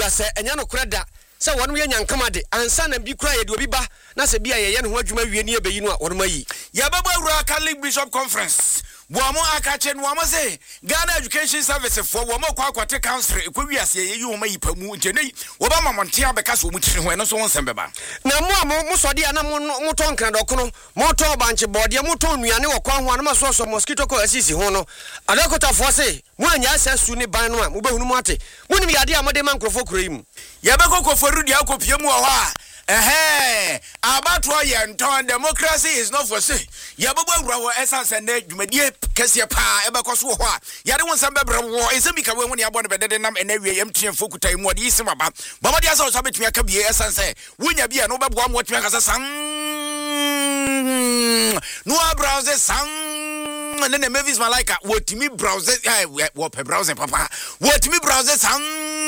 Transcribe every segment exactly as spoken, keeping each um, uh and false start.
kura se enya no kura da se wonum ye nyankama de ansa na bi kura ye de obi ba na se bia ye ye ne ho adwuma wie ne ye beyi no a wonum ayi ya baba wura Catholic Bishop Conference Wamo akache no wamo say Ghana Education Service for wamo kwa kwate council ekwi ase ye yi woma yipamu nte nei wo ba mamonte abeka so mu tiri ho eno so won sembeba na mo a mo so de ana mo ton kran dokono mo ton banche bode mo ton nuane wo kwan ho ana so so mosquito ko asisi ho no adokota fo say mo anya asa su ni ban no a mo behunu mo ate mo ni yade a mo de man krofo kuroyim ye be kokofo rudi akopie mu ho a Eh, about why and democracy is not for say. Yababu Rawa Essence and Jumedia Cassia Pa, Ebacoswa. Yadon Sambra war is a big when you are born better than and every empty and Fukuta in what is about. But yes, also bet me a cabier essence. When you be an over one what makes a son. No browser son. And then the movies Malika. What me browser? What browser, Papa? What me browser son?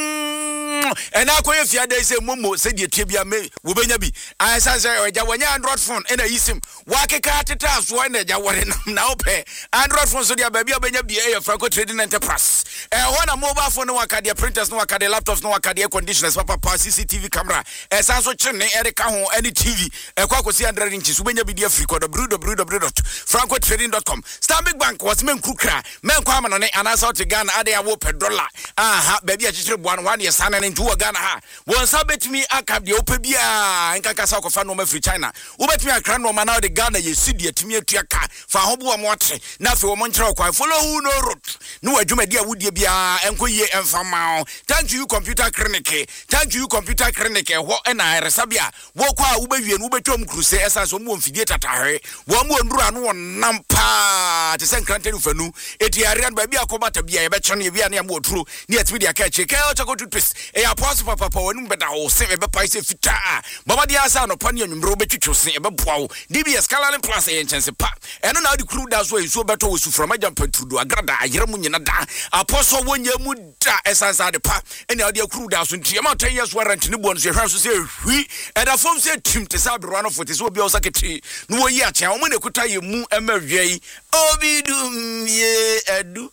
And I quite fear they say Momo said you tibia me Wubenya bi. I say Jawanya Android phone and I isim. Wake car to task one Jawan now pay Android phone so their baby Benya be a Franco Trading Enterprise. And one a mobile phone no wakadia printers, no wakadia laptops, no wakadia conditioners, papa C C T V camera. And Sanso Chene Erika home any T V. And Quaco see hundred inches Wubenya be dear free code www dot franco trading dot com. Stanbic Bank was men kukra, men kwaman on it and I saw to Ghana ade a wope dollar. Ah baby a just one one year son into a Ghana ha. Once I bet me I can the opebia and Kakasako fan no free China. Ubet me a crown no man now the Ghana you see the Timia Tiaka for Hobu and Watch. Now for Montreal follow who no route. No a Jumedia would you be a and and Famao. Thank you, computer clinic. Thank you, computer clinic. What and I Resabia. Walk out Uber and Uber Tom Cruise as I so move Fideta Tare. One more run one nampa to send Cranton Fenu. Etiarian baby a combat be a betchan Viania more true. Near Twidia catch a cow to go to twist. A apostle papa when better or save a piece of fita. Baba dia son of Panion Robert Chusi a bow. D B S Calan Plus a chance pa. And now the crew does way so better was from a jump to do a grada, a Yeramunada. Apostle one year muda as I the pa. And now the crew does in Tiama ten years warrant in the ones you have to say we and a form said Tim to Sab run off with his will be a secretary. No yacha when they could tell you moo and Mary. Obidum ye edu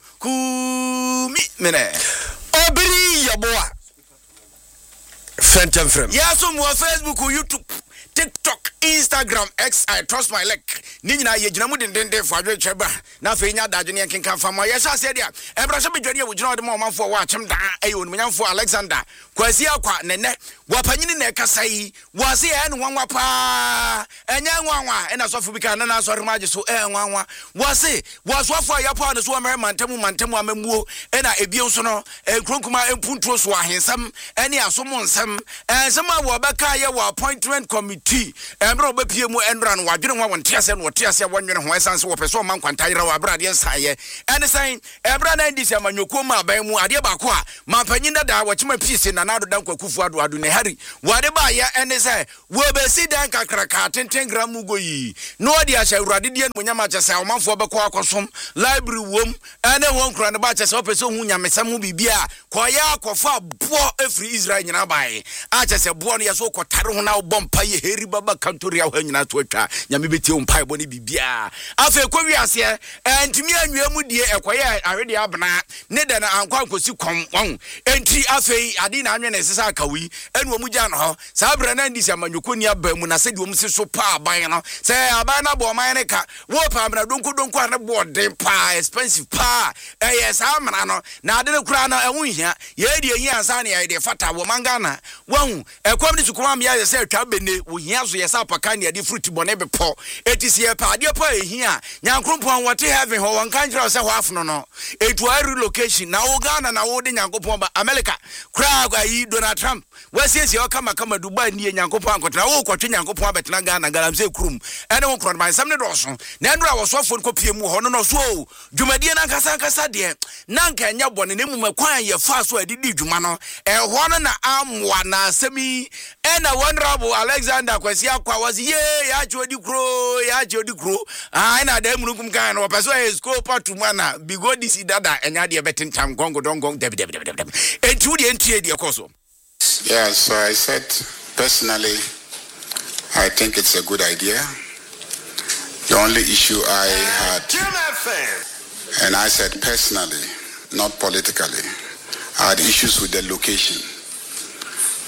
kumi mene. Obiri ya boa. Friend and friend. Yes, some more Facebook, YouTube, TikTok, Instagram, X. I trust my leg. Nina, ye jamu didn't dey for your cheba. Now, Fenya, Dajanian can come from my yes, I said, yeah. And Brasha be journey with the moment for watch him down. A woman for Alexander. Quasia qua nene. Wapanin Nekasai was here and one wapa and young one. And as of we can answer Majesty, and one was it was what for your partners were Mantamu Mantamu Memu and I Biosono and Krukuma and Puntros were handsome. Any are someone some and some were Bakaya were appointment committee and Robert P M and Ran were didn't want tears and what tears one year when sons were so man Quantira or Bradian Saye and the same Ebra and this Manukuma Bemu Adiabaqua, Mampanina da watch my piece in another Danko Kufu Adune Harry. Whatever ya and they say, we'll be see Danka Kraka ten gramugoyi. No idea shall Radidian when Yamacha Salman for Baquacosum, library womb, and a one crown about us up as soon Yamasamu Bibia, Koya Kofa, poor every Israel in Abai. I just a born years old Taruna Bompay, Harry Baba Canturia when you're not Twitter, Yamibiti on Pai Boni Bibia. After Korea's here, and to me and Yamudi acquire already abna, Nedana and Quanco come on. Entry Afe, Adina Nesakawi, and Womujano, Sabra Nandis Amanukunia Bermuna said, You must so pa by no, say Abana Bomaneka, Wopam, don't go don't quite a board, then pa, expensive pa, eh, yes, I'm now the crana and we here, Yadi, Yazani, idea Fata, Womangana, one, a comedy to come here, say, Cabinet, we have to yes, up a kind of fruit bonebe po. It is here, pa, dear pa here, Yankrumpon, what you have in one country or so half no no. It was a relocation, now Ghana, now Odin Yankopomba, America, crowd, I Donald Trump. Where says you come a come a Dubai near Yankopan, oh, Quatin Yankopan, but Nagana, Galamse Krum, and I won't cry by some Dawson. Nandra was so for copy Muhono, so Jumadiana Casaka Sadia, Nanka and Yabon, and Nemu Maquia, fast where did Jumano, and one and arm one semi, and a one rabo Alexander Quasiaqua was ye, Yacho di Crow, Yacho di Crow, I know them Rukum can or Paso scope to mana, Bigodi Dada, and Yadia betting time, Gongo Don Gong, Deb Deb Deb Deb, and to the N T A the Acoso. Yeah, so I said, personally, I think it's a good idea. The only issue I had, and I said personally, not politically, I had issues with the location.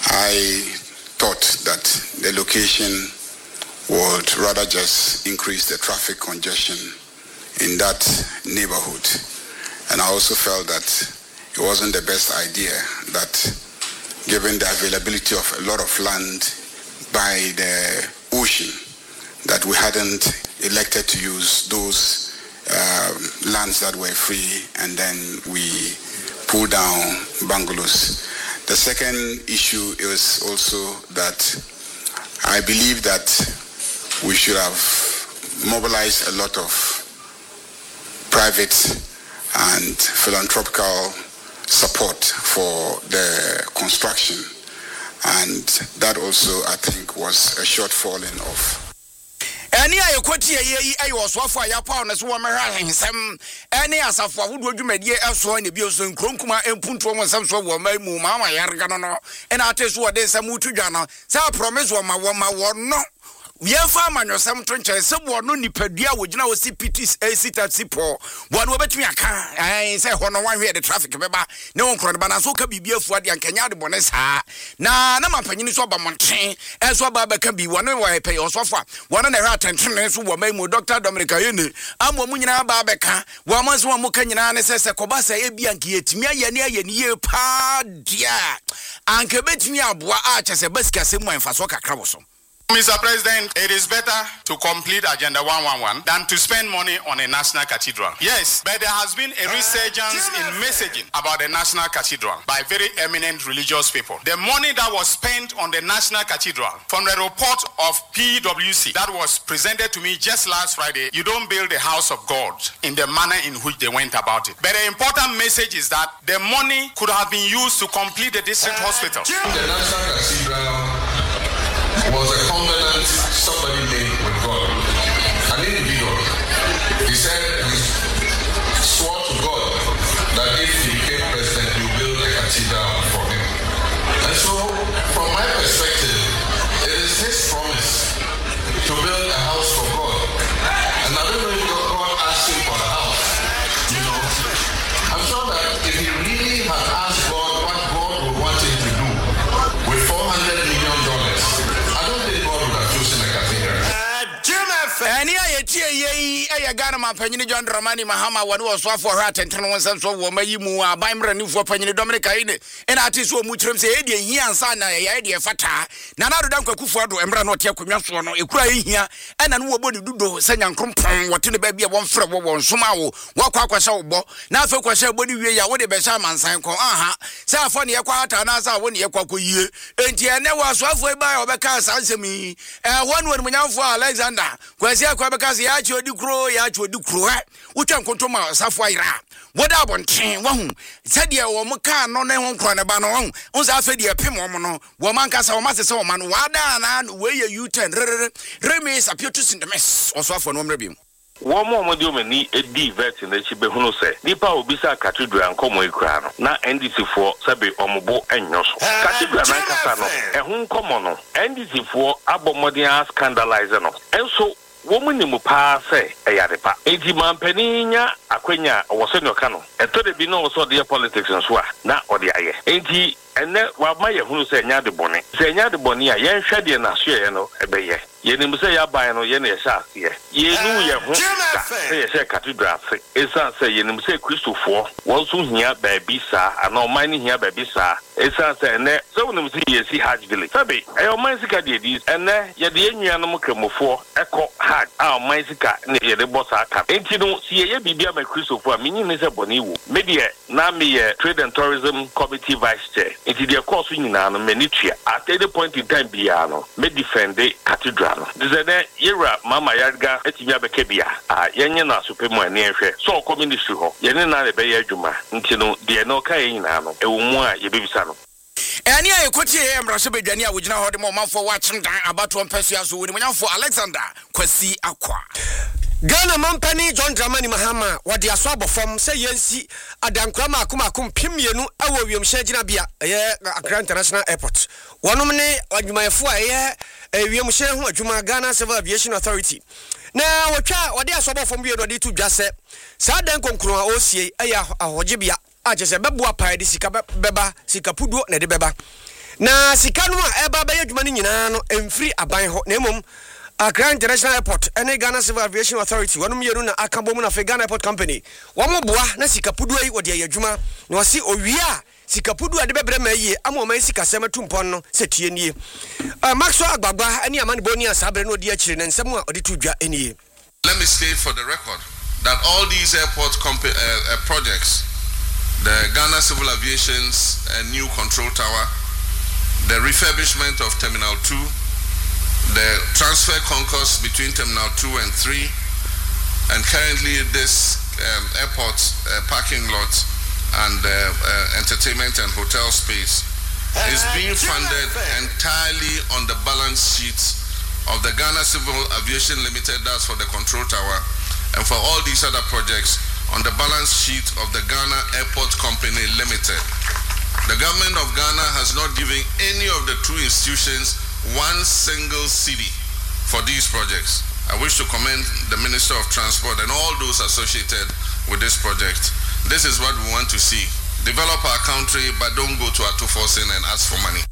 I thought that the location would rather just increase the traffic congestion in that neighborhood. And I also felt that it wasn't the best idea that, given the availability of a lot of land by the ocean, that we hadn't elected to use those uh, lands that were free, and then we pull down bungalows. The second issue is also that I believe that we should have mobilized a lot of private and philanthropical support for the construction, and that also I think was a shortfalling of. Any I quote ye I was for your partners who are some any as of who would you make ye elsewhere in the bios and Krunkuma and Punto some sort of my mama Yargano and artists what they some Mutujana. So I promise one my one my one no. We have found your some trench, someone only per dear would now see P T's a sit at Sipo. One over to me a car. I say, one one here the traffic, remember? No one could, but I so can be beer for the Kenya bonus. Ha. Now, no man penny so about Montrain, as what Baba can be one way I pay or so far. One and a half attention as who were made with Doctor Dominica Uni. I'm a Munina Babeka. One month one Mukanyana says a Kobasa Ebianki, Timia Yania Yania Pa dia. Uncle Bet me up what arch as a best Casim and Fasoka Crabosum. Mister President, it is better to complete Agenda one one one than to spend money on a national cathedral. Yes, but there has been a resurgence in messaging about the national cathedral by very eminent religious people. The money that was spent on the national cathedral, from the report of P W C that was presented to me just last Friday, you don't build the house of God in the manner in which they went about it. But the important message is that the money could have been used to complete the district hospital. The national cathedral was a covenant somebody made with God, an individual. He said, he swore to God that if he became president, he would build a cathedral for him. And so, from my perspective, it is his promise to build a house for God. And I don't know if God asked him for a house, you know. I'm sure that if he really had asked God what God would want him to do with four hundred million dollars, and here, ye, I got my penny John Dramani Mahama, one was for her attention one sense of woman, you move, Bimber and for penny Dominica in it, and artists who mutrum say, here and son, a idea fata. Nana don't go for Embra not Yakumian, you cry here, and then what would you do, send and compound what to the baby one from one Sumao, walk out so bo, now for question, what do you what the best man sign call, aha, so funny a quarter and as I want Yaku ye, and here never was halfway by over cars answer me, and one when we now for Alexander. Kwasi akwabekazi ya acho di kro ya acho di kro ha wutan kontoma safo ira woda bonten wahu sade wo mka no na ho kro ne ba no wahu unsa afedi epem wo no wo mankasa wo masese wo ma no wada na we ye U ten remi sapiotu sindemes oso afo no mrebim One more mani a D vet in the Chibehuno say, Nipa Obisa Cathedral and Como Ekrano, na N D C four, Sabe Omobo and Yos. Cathedral and Casano, a home commono, N D C four, Abomodia scandalizano. And so, woman in Mupa say, a yarepa. Eighty man penina, Aquenia, or Senor Cano. And to the Bino also their politics and swa, na or the aye. Eighty, and then what my who say, Nya Bonnet, say Nya de Bonia, Yan Shadi and Asiano, a bay. Yenim say Yabayano Yene Sha, ye, ye knew ye say, say cathedral, Esa say Yenim say Christopher, one soon here by Bisa, and no mining here by Bisa, Esa say, and so when you see Hajj Village. Sabi, I am Maisica did this, and there ye the Yanamo Cremo for Echo Hajj, our Maisica near the boss. Ain't you know, see a Bibia by Christopher, meaning is a Boniwu, maybe a Nami Trade and Tourism Committee Vice Chair, into their course in an Menitia, at any point in time, Biano, may defend the cathedral. Dizene yera mama yarga etibia bekebia a yenye na supemu ani ehwe so community ho yene na le be adwuma ntino de no kai nyina no ewo mu a yebebisa no eni aye kwoti e mrashe bedwane a wogina ho de mo manfo watching dan abato mpasua so woni manfo Alexander Kwasi Akwa Ghana Mampani John Dramani Mahama wadi aso abofom se yensi adankura makoma akom pemienu awo wiemhye gina bia eye Accra International Airport wonom ne adwumayefo a eye wiemhye ho adwuma Ghana Civil Aviation Authority na wotwa wadi aso abofom bia do de tu dwase sa dan konkron a osie eye ahoje bia a chese bebo apa de sika beba sika puduo na de beba na sika no a eba ba yadwuma ni nyina no emfiri aban ho na emom Accra International Airport ene Ghana Civil Aviation Authority wanum yeru na akabo mu na fe Ghana Airport Company wamo boa na sika pudu yi wode yadwuma na wasi owia sika pudu ade bebre ma yie ama o man sika sema tumpon no se tie nie Maxwell Agbagba ene amane boni asabre no odi akire na nsem a odi tudwa enie. Let me state for the record that all these airport comp- uh, uh, projects, the Ghana Civil Aviation's uh, new control tower, the refurbishment of Terminal two, the transfer concourse between Terminal two and three, and currently this um, airport uh, parking lot and uh, uh, entertainment and hotel space is being funded entirely on the balance sheet of the Ghana Civil Aviation Limited, that's for the control tower, and for all these other projects on the balance sheet of the Ghana Airport Company Limited. The government of Ghana has not given any of the two institutions one single cedi for these projects. I wish to commend the Minister of Transport and all those associated with this project. This is what we want to see. Develop our country, but don't go to Atufosin and ask for money.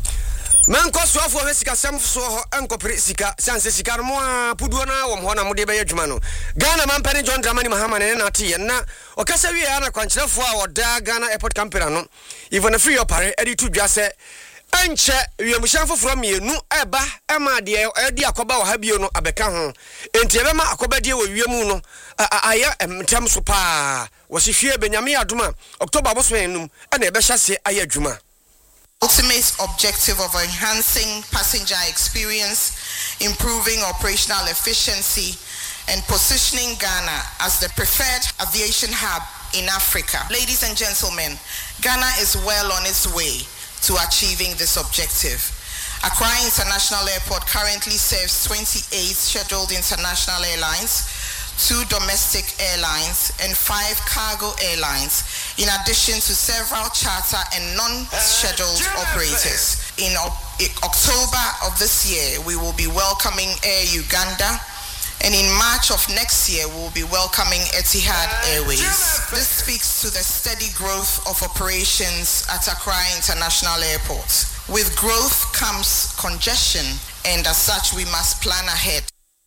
Man koso afo sika sem so ho enkopre sika sanse sika no a puduo na wo ho na mo de be yadwuma no Ghana man pani John Dramani Mahama ne na tie na o kasa wi ya na kwankyerefo a oda Ghana Airport Company no even a free opare edi to dwa se enche wiamushan foforo mienu eba ema de edi akoba wo ha bio no abeka ho enti ebe ma akoba de wo wiemu no aya emtem so pa wo se hwie benyame adoma October bosoenum na ebe hyase aya adwuma. Ultimate objective of enhancing passenger experience, improving operational efficiency, and positioning Ghana as the preferred aviation hub in Africa. Ladies and gentlemen, Ghana is well on its way to achieving this objective. Accra International Airport currently serves twenty-eight scheduled international airlines, two domestic airlines, and five cargo airlines, in addition to several charter and non-scheduled operators. In October of this year, we will be welcoming Air Uganda, and in March of next year, we will be welcoming Etihad Airways. This speaks to the steady growth of operations at Accra International Airport. With growth comes congestion, and as such, we must plan ahead.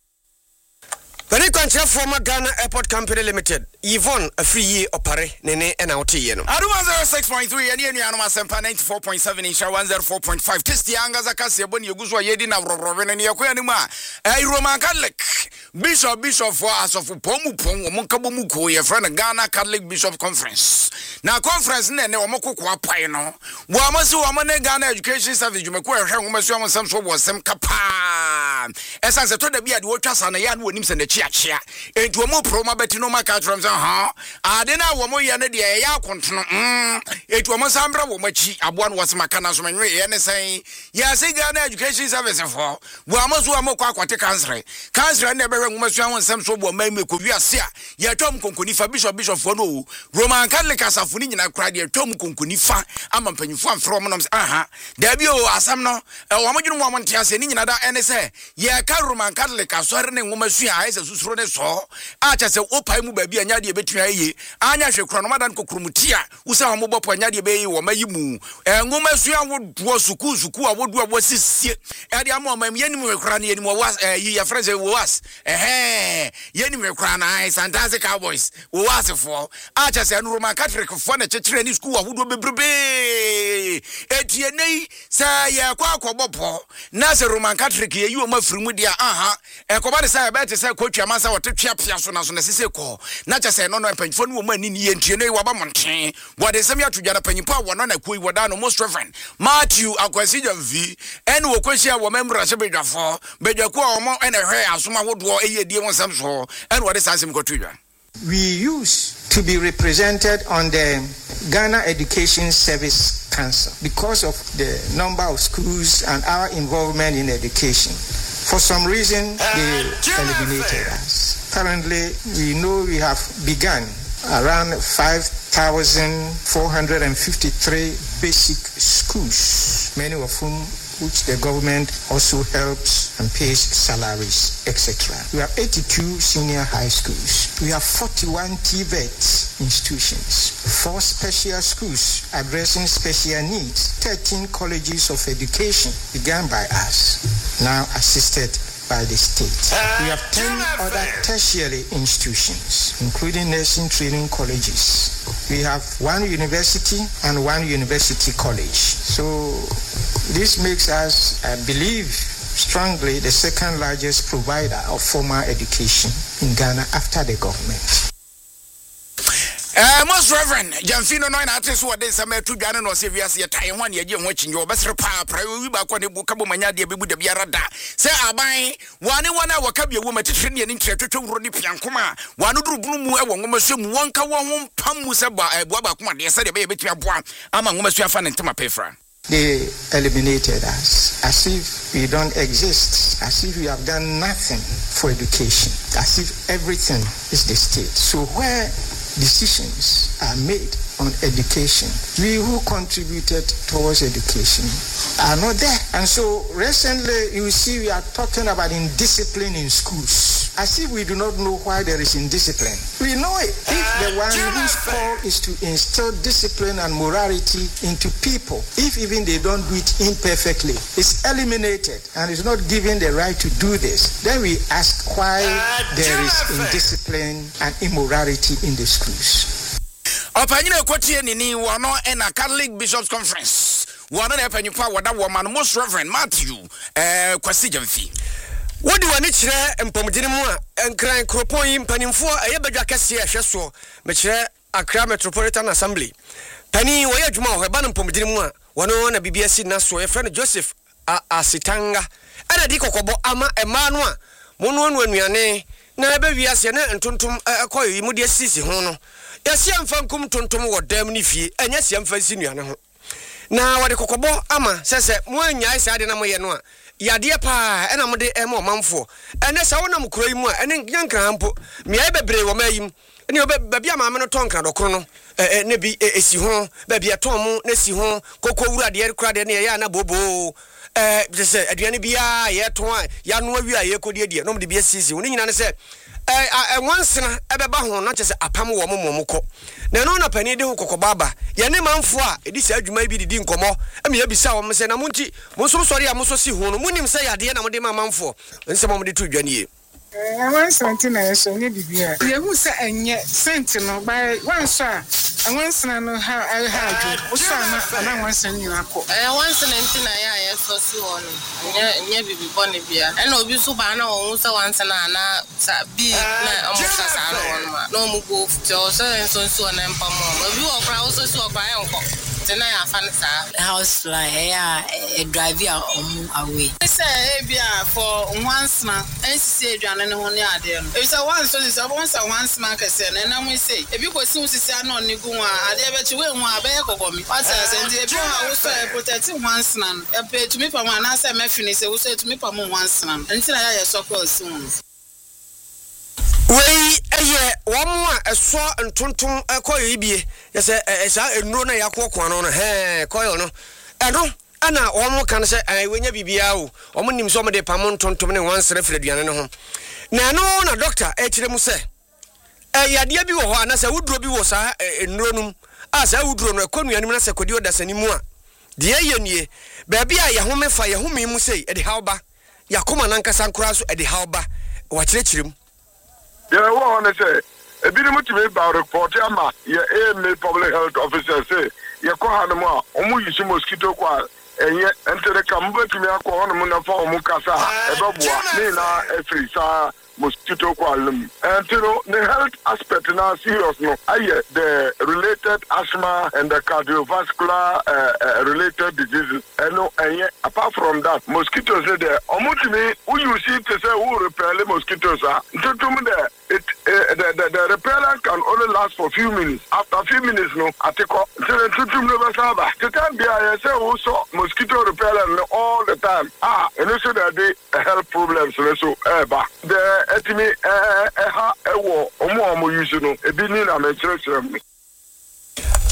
Very country former Ghana Airport Company Limited. Yvonne a free year opare nene and out here. Aduma zero six point three and Yenu Anuma Sempa ninety-four point seven in one oh four point five. Tisti Angaza Kasi Boni Yuguzwa Yedina Robin and Yakuanima. A Roman Catholic Bishop Bishop for us of Pomu Pong, Monkabumuko, your friend Ghana Catholic Bishop Conference. Now conference nene Wamoko Paino. Wamasu Wamane Ghana Education Service Jumakua Womasu some so was some capa. As I told the beard watchers and a yard nims and the chia chia. Into a more proma betino macatrum. Huh? I didn't know what you need. Ya continue. It was Sambra Womachi. A one was Macanas when we and say, yes, Ghana Education Service for Wamos Wamoko Cancer. Cancer never was young and some so will make me Kuvia Sia. Ya Tom Kunkunifa Bishop Bishop Fono. Roman Catholic Asafuni and I cried your Tom Kunkunifa. I'm a penifan from Noms. Aha. Debut Asamno. A woman woman tears in another N S A. Ya Roman Catholic Aswarne Womasia as a Susrone saw. I just say, Opa baby and Yadi betray. Anya Shekronomadan Kokrumutia, Usa Mobo Panyadi Bay or Mayimu. And Womasia would was Suku Suku, would do was this. Adiamo, my Yenimu Crani and was a year friends was. Eh, Yenimu Crana, Fantastic Cowboys, was a fall. I just said Roman Catholic furniture training school would be brebe. Etienne, say, Quaco Bopo, Nasa Roman Catholic, you are my friend with your aha. And Commander say, I better say, Coach Yamasa or Chap Yasonas on the Siseko. Not just a non pension woman in the Entienne Wabamonte. What is some to Jana Penipa, one on a Kui Wadano, most reverend Matthew Aquasidia V. And Wokosia were member of Sabida for, but your core more and a hair as someone would war a dear one some so. And what is Asim Gotuja? We used to be represented on the Ghana Education Service Council because of the number of schools and our involvement in education. For some reason, they eliminated us. Currently, we know we have begun around five thousand four hundred fifty-three basic schools, many of whom which the government also helps and pays salaries, et cetera. We have eighty-two senior high schools. We have forty-one T V E T institutions, four special schools addressing special needs, thirteen colleges of education began by us, now assisted by the state. We have ten other tertiary institutions, including nursing training colleges. We have one university and one university college. So this makes us, I believe, strongly the second largest provider of formal education in Ghana after the government. Uh, most Reverend Jamfino no na ate so wode sama tu dwane no se wiase ye tai ho ne ye ho chinje obesere pa pra wi ba kwa ne bu kabo manya de bebu da biara da se aban wane wana waka bia wo matitire ne ni ntire twetwe wuro ni piankoma wane duru bunu mu e wo ngomaso mu wonka wo ho pam mu se ba bo ba kuma de se de be betia boa ama ngomaso afa ne ntema pefra. They eliminated us as if we don't exist, as if we have done nothing for education, as if everything is the state. So where decisions are made on education, we who contributed towards education are not there. And so recently you see we are talking about indiscipline in schools, as if we do not know why there is indiscipline. We know it. If the one whose call is to instill discipline and morality into people, if even they don't do it imperfectly, is eliminated and is not given the right to do this, then we ask why there is indiscipline and immorality in the schools. Opanyina ekwotie nini wono na Catholic Bishops Conference wono na epanyupa wada woman Most Reverend Matthew eh Kwasi Jamfi wodi wani kire mpomdini mu a enkran kropon yi mpanimfo eye badwa kase ehweso me kire Accra Metropolitan Assembly pani wo yadwuma ho eba no mpomdini mu a wono na B B S na so e friend Joseph Asitanga ana di kokobo ama ema no a mono no anuane na ebe wiase na ntontom ekoyo yi mu de sisi ho no yesi amfa nkum tontom wo dam ni fie enya si amfa si nuane ho na wade kokobo ama sese mo anya ise ade na mo ye no a yade pa ena mo de ema omanfo ene sa wona mkuro yi mu a ene nyankra hampo me ayi bebre wo mayim ene obe babi amame no tonkra dokro no eh ne bi esi ho babi aton mu na si ho kokko wura de kura de ne ya na bobo eh sese aduane bia ye ton ya no awi a ye kodie die no mo de bia sisi woni nyina ne se eh eh wansena ebeba ho na chese apam wo momomko na no na pani de ho kokobaba ye ne manfo a edi sa adwuma bi didi nkomo ame ya bisa wo mse na munti mo so sori a mo so si ho no munim se yade na mo de manfo nse mo de to dwane I want something else. I need to be here. You who say and yet sentinel by one sir. I want to know how I had you. I want to you. I want to know I so see on. And be born here. And no be so banner also once and Anna be almost as I no move to also and so so and Pamo. You are also so by uncle. House like a drive away. I say, for once now, and say, John and only idea. If I want so this, I want a once marker, and I will say, if you could soon see no Nigua, I never to win one back of me. What else? And the also protecting once now. A pay to me for one answer, my finish, I will say to me for once now. Until I am so close soon. Wey eye wo mo a so ntontom ekoyo ibie yese esa enuro na yakwo no no he koyo no eno ana wo mo kan se wenya bibia o wo mo nim so mo de pam ntontom ne wansere freduane ne ho na no na doctor e kire mu se e yade bi wo ho ana se wuduro bi wo sa enuro num a se wuduro no ekonuanim na se kodi odasani mu a de ye nie ba bia ye ho mefa ye ho mi mu sei e de hawba yakoma nankasa nkura so e de hawba wa kire kire mu. Yeah, what I want to say, a bit of me about report, Yama, your A M A public health officer say, your Kohanama, Omu Yushi mosquito qua, and yet enter the Cambo to me, a Kohanamuna for Mukasa, a Babua, Nina, a free, mosquito qualum. And you know, the health aspect now serious, no, I the related asthma and the cardiovascular uh, uh, related diseases. And no, and yet, apart from that, mosquitoes are there. Omutimi, who you see to say who repel the mosquitoes are, to me there. It uh, the, the the repellent can only last for a few minutes. After a few minutes, no, I take off. So the tutum never saba. The time be I say also mosquito repellent all the time. Ah, and also that they health problems. So eh, but the etimi eh eh ha eh wo omo omo use no. Ebi ni na me chere chere me.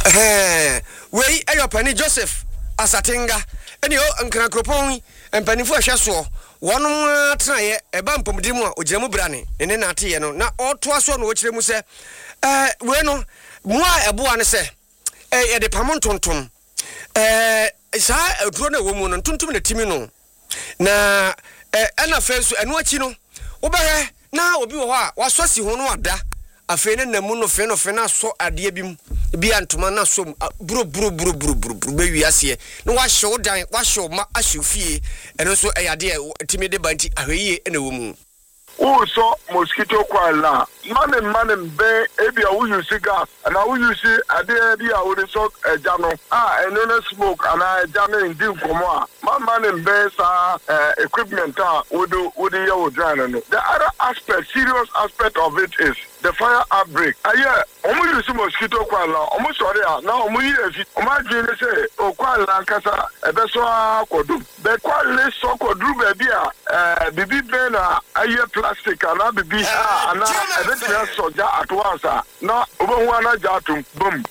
eh wei ayo pani Joseph Asatenga ene o nkran kropon empanifo ahwe so wonom atraye eba mpomdi mu a ogiramu brane ene na ate ye no na otoa so no wo kire mu se eh we no mu a eboa ne se eh ye de pamon tontom eh sa aduro na wo mu no tontom na timi no na eh ana fenso eno achi no wo behe na obi wo ho a wasosi ho no ada afi ne namu no fe no fe na so ade bi mu bi antoma na so bro bro bro bro bro bro be wiase no wa hyew dan wa hyew ma ahyew fie eno so eyade timi de banti ahweye na wo mu o so mosquito kwala man man be ebi a wo use gas and a wo use ade bi a wo so eja no ah eno na smoke ana eja no ndi nkomo a man man be sa equipment a wo do wo dey wo dran no the other aspect serious aspect of it is the fire outbreak. Aye, omo use mosquito kwala, omo sorry a na omo yi efi. Omo adwene say o kwala nkasa ebe so akodu. Be kwala so kodu be bia eh bibi be na aye plastic ana bibi ha ana ebe tia soja atwansa. Na obo hu ana jatum boom.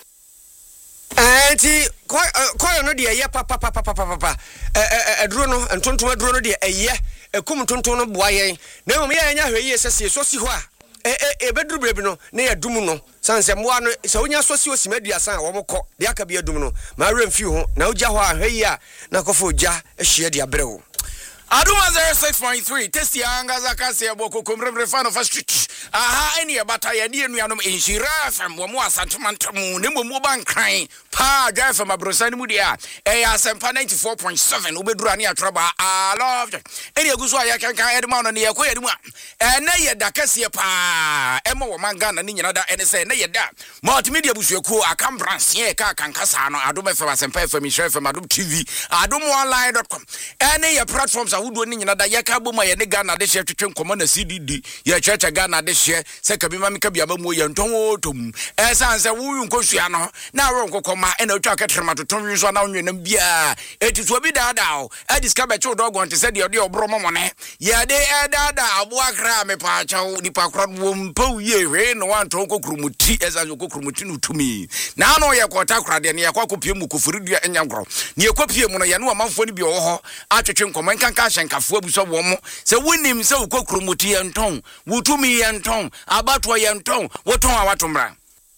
Enti koyo no de ye papa papa papa papa. Eh eduro no ntontom eduro no de eye ekum ntontom no boa yen. Na mom ye anya hweye sese so si ho a eh eh bedru brebi no na ya dum no sanse moa no se onya so si osimaduasa a wo mokọ de aka bia dum no ma remfi ho na ogya ho a hweye a na kofo ogya ehie de abrewo Aduma zero six point three testi angaza kasi ya boko kumremre fano fa street aha eni ya bata ya die nuanom inshira fam wo mo asantomantamu ne mo mo bankran pa dwa fam abrosani mu dia e ya sempa ninety-four point seven ubedura ne atroba I love eni aguso ya kankan edma no ne yakọ yedmu e na ye da kase pa e mo wo manga na ne nyina da ene se na ye da multimedia busuaku akambranse e ka kankasa no Aduma fam sempa fam inshira fam Adum T V adum online dot com ene ye platforms wudo ni nyina da yaka boma ye ne Ghana de hye twetwe nkomo na C D D ye checha Ghana de hye se kabima mika bia mamu ye nton otom e sanse wuyu nkosua no na ro nkokoma e na otwa ketrema toton nso na onwe na bia etito bi dada o e discover cho dog on te se de ode obro momone ye de e dada abo akra me pa cha nipa kro wo mpa ye we no wan ton kokrumuti e sanse kokrumuti no tumi na no ye kwota kra de ne ye kwakopie mu kofuridua enyankro ne ye kopie mu no ye no amanfo ni bi wo ho atwetwe nkomo nkanka nkafo abuso wo mo se wonim se ukokrumuti yenton wutumi yenton abato yenton woton awatomra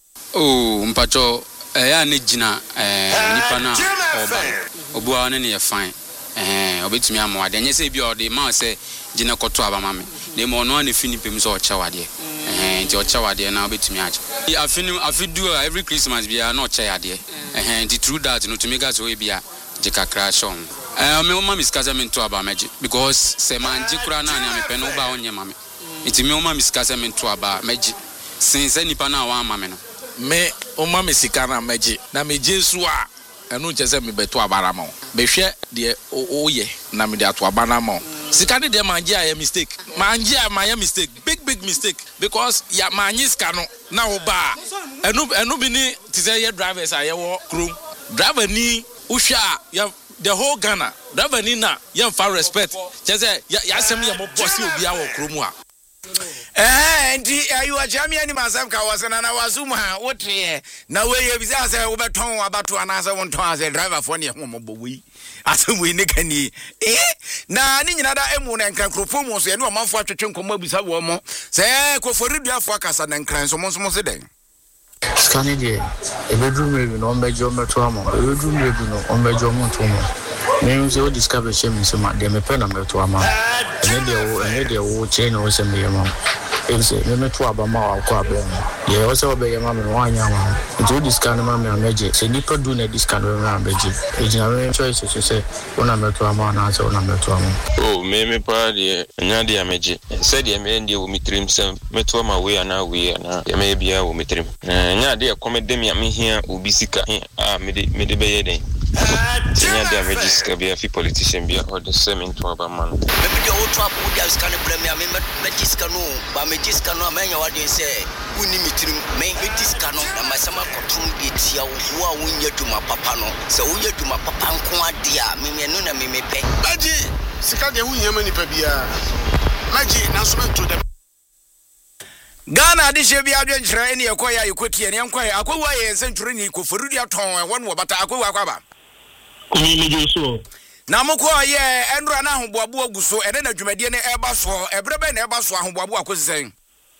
oh mpacho eh ya ne gina eh nipa na oba obuwa ne ne fine eh obetumi amwade nye se bi ode ma se gina koto abama me ne mo no na fini pem so ochawade eh nti ochawade na obetumi aje afini afidu every Christmas bia na ochawade eh nti through that no to make us we bia jika crash on eh me oma miskaza me nto aba meje because se manje kura na anya me pe no ba onye mame iti me oma miskaza me nto aba meje since nipa na wa mame no me oma misika na meje na meje su a enu nche se me beto abara mo be hwe de oye na me de ato abana mo sika ne de manje a mistake manje a my mistake big big mistake because ya manje ska no na wo ba enu enu bi ni ti say ye drivers a ye wo krum driver ni usha ya the whole Ghana driver ni na ye fa respect che say ya asem ye mo boss obi a wo krum a eh ndi ayu ajami ani masam ka wasana na wazuma wotre na we ye bisa say wo beton abato ana say won ton as driver for ne ho mo wi asem we ne kani eh na ni nyina da emu na nkan kropom so ye ne o manfo atwetwe nkomo bisa wo mo say ko foridua fo akasa na nkran so mo so mo se den scanning the a bedroom maybe no bedroom to am a bedroom maybe no on bedroom to am me say o discover shame so ma dem pe na me to am and dey o and dey o chain o se me am e say me me to abama wa kwa abem ye o se o be yama me wa nya ma do discan ma me ameje se nipa do na discan me ameje e jina me choice so say ona me to am na say ona me to am oh me me pa de nya de ameje say de me ndie wo mitrim sem me to am we na we na ye me bia wo mitrim nya de komedem ya me hia obi sika ah me de me de be ye den nya de ameje sika bia fi politician bia or the same into abama me be de o to abu dia sika ne blame ya me me sika no ba me sika no amanya wade say woni mitrim me me sika no na masama kotum de tia wo a wonya duma papa no se wo ya duma papa nko ade a me me no na me me pe baji sika de wonya mani pa bia maji na so me to de Ghana de she bia adwenkyerɛ ene yekoya yekotie ne yankwa akwa ye nsentwere ni koforudi aton ɛwɔ no bata akwa akwaba kumi meje so na moko ye enura na ahoboabo aguso ene na dwumadie ne eba so ebrebe na eba so ahoboabo akosisen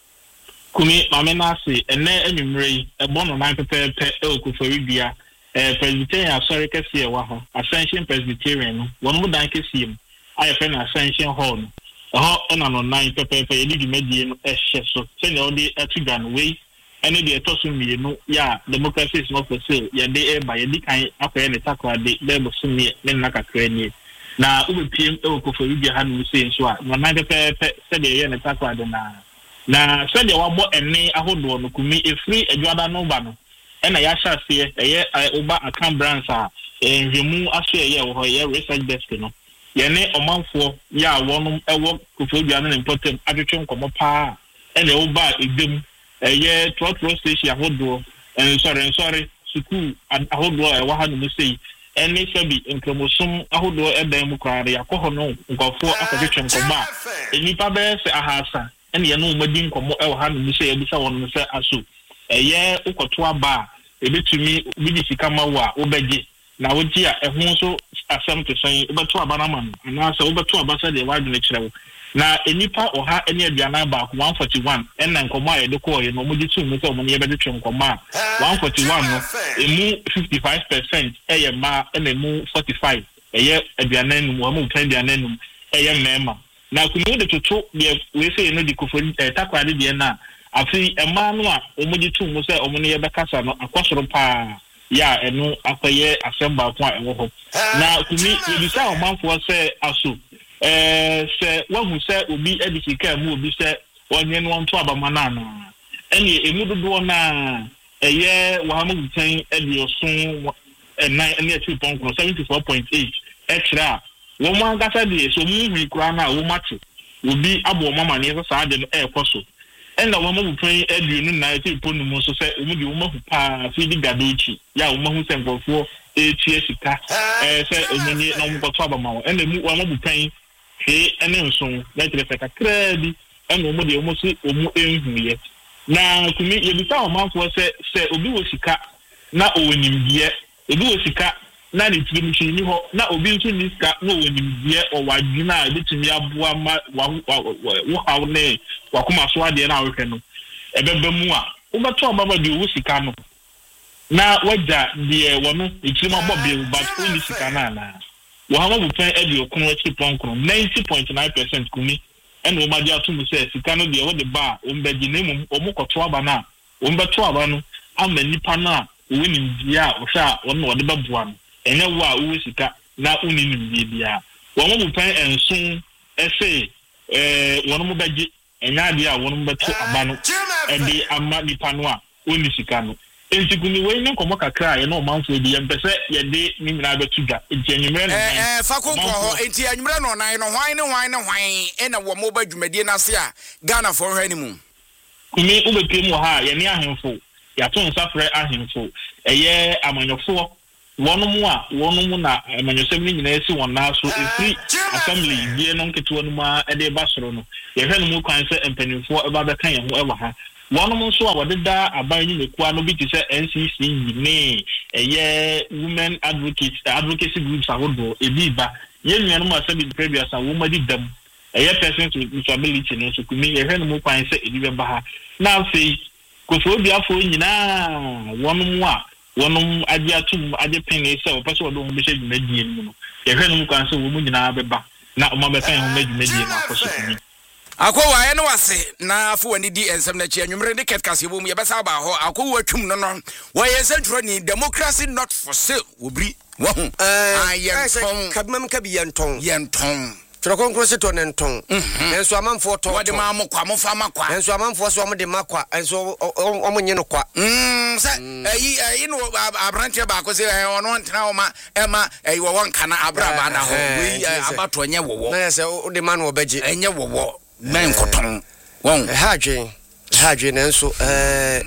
kumi mame na ase ene anwumre yi ebo no nan pepepe e koforudi eh Presbyterian sorry kese wa ho Ascension Presbyterian no wono mu dan kese mu aye fe na Ascension Hall no ho na no nine pepepe ye di medie no ehye so se ne odi atugan we ene de etoso mi no ya democracy is not for sale ye de e ba ye di kan akoye ne takwa de be bo so mi ne na kakra ni na ubepiem e okofo wi ha no se nso a no nine pepepe se de ye ne takwa de na na se de wabo ene ahodo no kumi efri adwada no ba no ena ya hyase eye oba account branch a nhwemu aso eye wo ye research desk no ye ne omanfo ya wonum ewo kofodua no important adwetwe nkomo pa ena oba edem eye trotro station ahodo en sorry sorry suku ahodo e wa ha no sei ene sabi nkromosom ahodo edan mu kware yakoho no nkofo akotwetwe nkomo a enipa be se ahasa ene ye no madi nkomo e wa ha no sei ebisa wonum se aso eye ukoto aba ebetumi bidi sikama wa obeje na woji a ehun so asem to san obeto aba na man na se obeto aba se de wadune kirewo na enipa oha ene aduana ba ko one forty-one enna nkomo a yede ko ye no moji tu mu se omo ne yebede twe nkomo a one forty-one no emu fifty-five percent eye ma ene mu forty-five eye aduana num wo mu kan aduana num eye mema na kunu de toto de we se no di kofo takwade de na afi ema no a omoji tu mu se omo ne ye bekasa no akosoro pa ya enu akoye asemba ko a ewo ho na kumi yebisa omanfo se aso eh se wahu se obi edisika mu obi se onye no nto abamana na eni emudodo na eye wahamu ten ediosun nine ene two point seventy-four point eight extra wo mo agasa de so mu wi kura na wo mate obi abo mama ne so saa de no e koso ena wo mo pran aduonu na eti ponu mu so se omu de wo mahu pa fi di gadochi ya wo mahu se nkofo etie sika eh se onye na mo koto abama wo ena mu wo mo pran he ene nso na tere se kakra bi ena omu de omu se omu enhuye na kumi ye bi ta o manfo se se obi wo sika na owonimdie obi wo sika na ne tiri mu ni ho na obi nso ni sika na owonimdie o wadwuna betumi aboa ma wo hawo ne wakoma so ade na awehwe no ebebe mu a wobeto obaba de wo sika no na waja de wono etiri ma bobe but oni sika na na wo ha mo pen e de okunu echi ponkro ninety point nine percent kumi ene wo ma dia to mu se sika no de wo de ba o mbeji na mu o mu koto aba na o mbeto aba no ama nipa na wo ni dia o sha wono wo de babua no ene wo a wo sika na oni ni bia wo mo pen enso ese eh wono mo beji enya dia wonum beto aba no ebe ama nipa no a oni sika no entikuni we ne komo kakra ye no manfo di empese ye de ni nyina betu ga enti anwumre no eh eh fa konko ho enti anwumre no nan no hwan ne hwan ne hwan ena wo mo ba dwumadie na se a Ghana for hwani mu kumi ubepie mu ha ye ne ahemfo ya to nsafre ahemfo eye amanyofo wonum a wonum na amanyosem ni nyina esi won na so efri assembly die no nketo no ma e de ba soro no ye hwe no mu kwan se empanimfo e ba be kan ye ho e wa ha wonum so a wodeda aban ni mekua no bi ti se N C C ne eye women advocates advocacy groups ahodo e bi ba ye nua no asabi previous a wo ma di dam eye persons with disability no so kumi ye hwe no mu kwan se e bi be ba ha na sei kofo biafo nyina wonum a wonum ade atum ade pen e se o pese wodo mo be hye dwumadie mu no ye hwe no mu kwan se wo mu nyina beba na o ma be pen ho dwumadie na akoso kumi akwa ye no wase na afo wani di ensem na chi anwumre de ket kase bom ye besa ba ho akwa watwum no no wo ye central ni democracy not for sale obri wo ho eh ayen kabmam kabi yenton yenton Trokonkro se to nenton enso amanfo to wode ma mo kwa mo fa makwa enso amanfo so mo de makwa enso omo nye no kwa mm se ayi ayi no abrante ba ko se ono ntena o ma e ma ayi wo wonka na abraba na ho wi abato nye wowo na se o de ma no obeje enye wowo men koton won haadwe haadwe nenso eh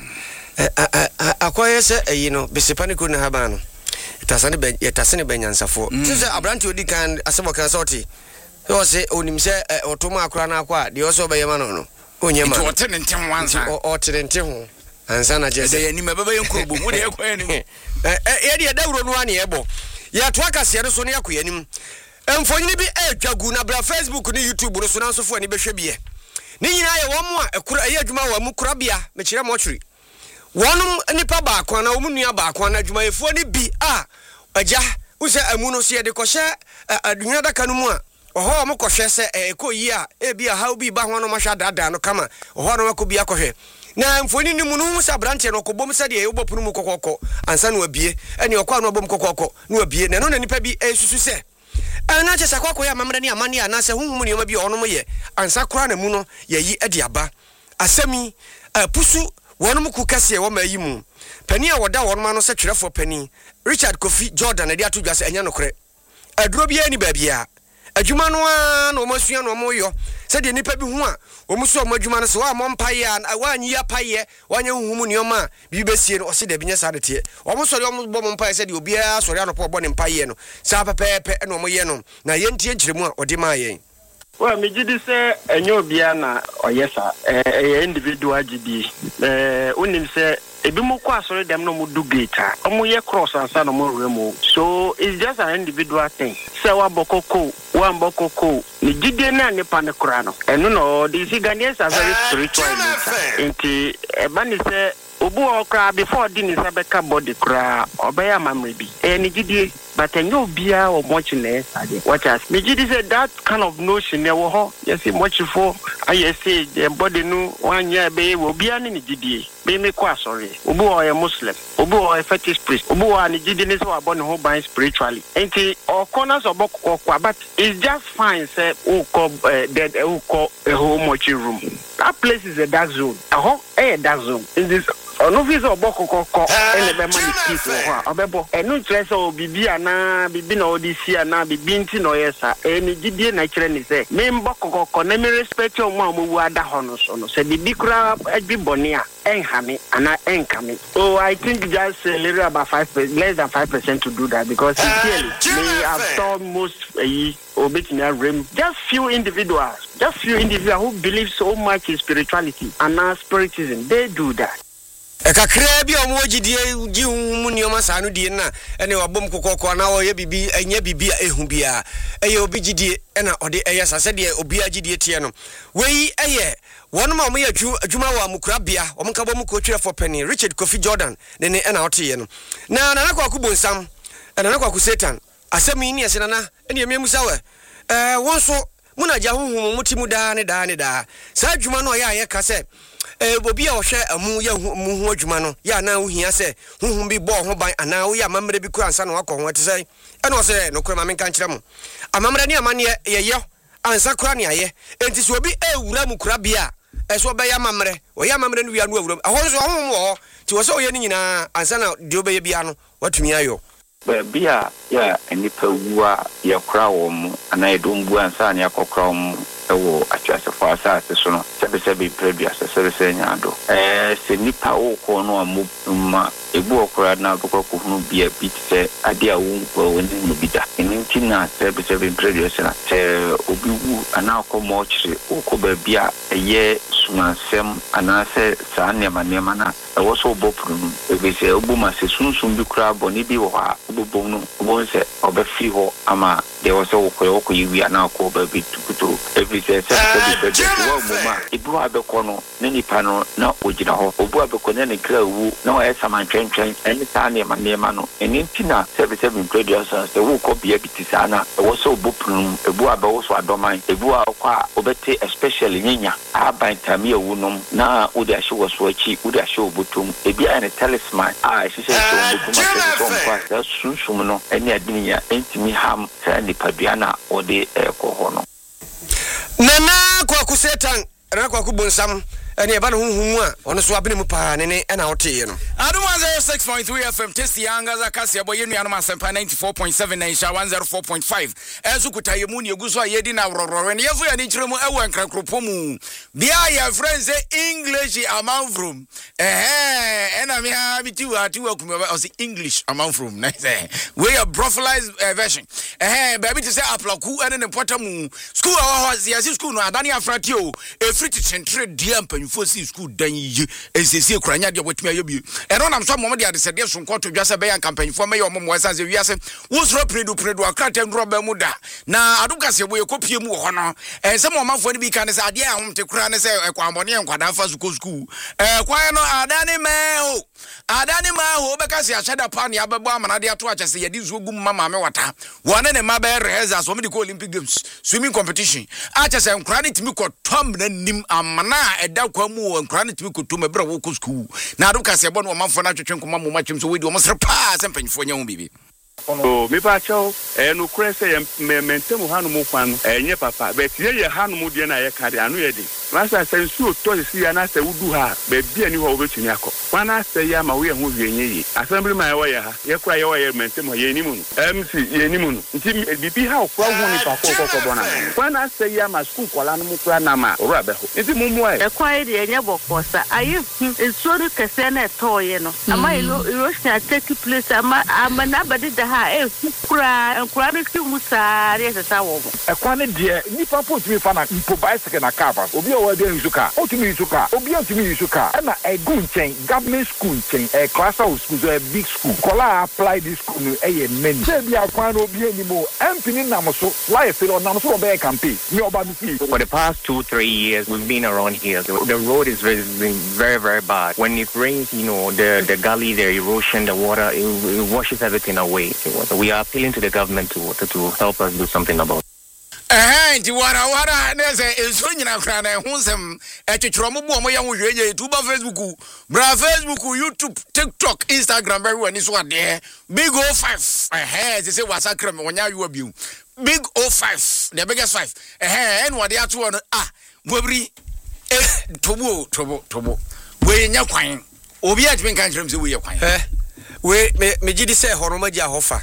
akoye se ayi no besepani ko na haba no tasane be tasane be nyansafo se abrante odi kan asebo kan sorti so say onim say otoma akra na akwa de oso be yema no no onye ma to otene ntem wansa o otene ntem ho ansa na je say ani mababa yenkobo mu de ekwan ni eh eh de dawro no ane ebo ya to akase no so ne yakoya nim emfonyini bi atwagu na bra Facebook ne YouTube no so na nsofo ani behwe biye ni nyina ye wo mu a ekura ye adwuma wa mu kura bia me kire mo twiri wonum nipa ba akwa na wo mu nua ba akwa na adwuma yefo ni bi a agya use amu no se de kohye adunya daka no mu a oho mo kohye se ekoyi a e bia how bi ba ho no mahwa dada no kama oho no makobi akohwe na mfoni ni mu no sa branche no kobom se de yobopunu mu kokoko ansa no abie ene okwa no bom kokoko no abie na no na nipa bi esusu se ana che sakwa ya mamra ni amane ana se hunhum ni ma bi ono mo ye ansa kura na mu no yayi ade aba asami pusu wonum ku kase wo mayi mu pani a woda wonum no se twerefo pani Richard Kofi Jordan ade ato dwase anya nokre aduro bia ni babia adwuma no a no masua no mo yo se de nipa bi hu a o muso o madwuma no se wa mo mpaye a wa anyi apaye wanya huhum ni oma bi besie no o se de binya sa de tie o mo sori o mo bo mo mpaye se de obi a sori anopo bo ne mpaye no sa pepepe no mo ye no na ye ntie nkyiremu a odi ma ye well me gidi se enyo bia na oyesa eh individual gidi eh unim se ebi mo kwa sori dem no mo do gate omo ye cross ansa no mo remo so it's just an individual thing se wa bokoko wa mbokoko ni gidi na ne pa ne kura no eno no the Ghanaians are very spiritual nti e ba ni se obu okra before di ni sabeka body kra obeya mamrebi e ni gidi but enyo bia o mochi na esade what as me gidi say that kind of notion e wo ho yes mochi for I say the body no wanya be wo bia ni gidi be me kwa sorry obu o a Muslim obu o a fetish priest obu o ni gidi ni so abon ho ban spiritually enti all corners of okwa but it's just fine say o ko dead o ko a home mochi room that place is a dark zone a ho a dark zone in this ono visa obokokoko ene be mani peace ho obebo enu ntre se obibi ana bibi na odisi ana bibi nti no yesa eni gidie na kire ni se me mbokokoko na me respect o ma omu ada ho no so no se bibi kura agbi boni a enhame ana enkame so I think just a little about five percent less than five percent to do that because sincerely me have told most uh, rim just few individuals just few individuals who believe so much in spirituality and now spiritism they do that. Kakra bi omo gidie gi humu ni oma sanu die na ene wabom kokoko na wo ye bibi enya bibi ehu bia eye obi gidie ena ode eye sase de obi agidie tie no wei eye wonuma omo ye adwuma wa mukura bia omo ka bom ko twere for penny Richard Kofi Jordan ne ne ena ote ye no na na kwa ku bonsam ena na kwa ku Satan asemi ni ese na na ene eme musa we eh wonso muna ja huhum mutimu da ne da ne da sa adwuma no ya ye ka se eh obi a ohwe amu ya mu hu adwuma no ya na ohia se huhum bi bo ho ban ana wo ya mamre bi kura ansa na wakọ ho atise ena o se no kura ma menka nkyere mu amamre ni amane ye ye ansa kura ne aye enti so obi ewura mu kura bia eso be ya mamre o ya mamre no wi anu awura ho so ho ho ti wo se o ye ni nyina ansa na de obe ye bia no watumi ayo bia ya enipa wuwa ya kura wo mu ana edumbu ansa na yakokra wo mu ewo atwasefo asase so no sebe sebe prebi asase se nyado eh se nipa wo ko no amu ma ebu okra na boko ko hunu bia bit se ade a wo wo woni no bida enti na sebe sebe prebi se na se obi wu ana ko mo chire ko ba bia eye sumansem ana se sa nema nema na ewo so bopru no ebe se obu ma se sunsun bi kra boni bi wo ha obo no obo se obefi ho ama de wo so ko ko yiwi ana ko ba bi tukuto ebe se se ko bi be wo mo ma ibu abeko no ne nipa no na ogina ho obu abeko ne ne kra wu na wa esa man twentwen eni sa nema nema no eni ntina sebe sebe producer se wo ko bia bitisa na wo so bopru ebu abewo so adoman ebu akwa obete especially nyanya aban tami ewunom na odi ahye wo so achi odi ahye obotum ebi ane talisman a hye hye so obotum a so mpa da sunsun no eni adiniya entimi ham sa nipa dua na odi ekoho no nana kwa ku Satan na kwa ku bonsam ene ba no huhumu a ono so abene mu pa ne ne na wote ye no adumaze oh six point three F M Testi Angaza Kasia Boy Nuanoma Sempa ninety-four point seven Naisha one oh four point five Ezukuta Yemuni Guswa Yedina Roro and Yafu and Ichromo Ewan Krankropomu. Bia your friends say English amount from eh and I'm happy to uh to English amount from we are brothalized version eh baby to say Aplaku and the Potamu school was the school no Adani Afratio a free to centre diam pen for school dan yi ensesi Ukraine dia wetumi ayobi and on am so mo dia de sede so nkoto dwasa be yan campaign for me yo mo wasa se wiase wo sro predu predu akrata ndroba mu da na aduka se boye kopie mu ho no eh se mo mafo ni bi kan se ade a homte kura ne se ekwambone enkwada fa su ko school eh kwan no adani me ho adani ma ho be ka se achada pa ne abebo amana de ato ache se yedi zu ogum mama me wata wona ne ma be reheza so me de ko Olympic Games swimming competition ache se nkura ne timi ko tom na nim amana eda kwa mu nkura ne timi ko to me bra wo ko school na aduka se bo no mafo na twetwe nkoma mo machim so we do mo sre pa se mpanyfo nya hu bibi Oh, me pa chow eh no kure say me mentem hanu mu kwan eh nye papa but ye ye hanu mu de na ye kare anu ye de masa say nsu to si ya na say wudu ha be bia ni ho obetumi akọ wana say ya ma we hu wienye yi assembly man we ye ha ye kura ye we ye mentem ye ni mu mc ye ni mu nti bibi ha okwa hu ni pa ko ko bona wana say ya ma school kwala no mu kura na ma ora be ho nti mu mu e kwa ye de nye bokosa ayi nsu ru kese na to ye no ama erosion take place ama ama na bade ha e kura kura ne ki musare se sawo ekwane de nipa potumi fa na mpo bicycle na car ba obi o wa de nsuka otumi nsuka obi otumi nsuka na egu nchen government school nchen e class of school so a big school kola apply this school no e ye many se bia kwan obi animo empini namso life no namso be campaign me oba mi for the past two three years we've been around here the, the road is very very very bad when it rains you know the the gully the erosion the water it, it washes everything away. So we are appealing to the government to to, to help us do something about it. Eh, ti wara wara na se enso nyina kra na ehusem etwetwero mo bo mo ya wo hweye YouTube, Facebook, bra Facebook, YouTube, TikTok, Instagram, very one is what there. Big O five. Eh, they say wasa kra me wonya you abiu. Big O five, the biggest five. Eh, en what they ato no ah, bobri eh tobo tobo tobo. We nya kwan. Obi a twen kan kram se we ye kwan. Eh. We me me gidi se horoma gi ahofa